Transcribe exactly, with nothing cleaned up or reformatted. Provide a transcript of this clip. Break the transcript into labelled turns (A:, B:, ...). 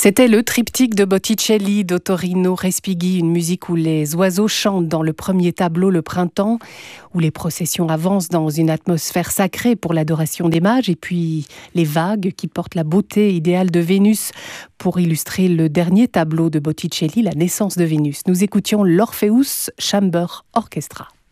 A: C'était le triptyque de Botticelli, d'Ottorino Respighi, une musique où les oiseaux chantent dans le premier tableau le printemps, où les processions avancent dans une atmosphère sacrée pour l'adoration des mages, et puis les vagues qui portent la beauté idéale de Vénus pour illustrer le dernier tableau de Botticelli, la naissance de Vénus. Nous écoutions l'Orpheus Chamber Orchestra.